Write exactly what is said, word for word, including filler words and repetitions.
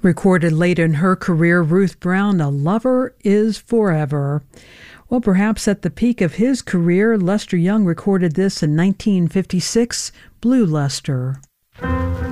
Recorded late in her career, Ruth Brown, A Lover is Forever. Well, perhaps at the peak of his career, Lester Young recorded this in nineteen fifty-six, Blue Lester.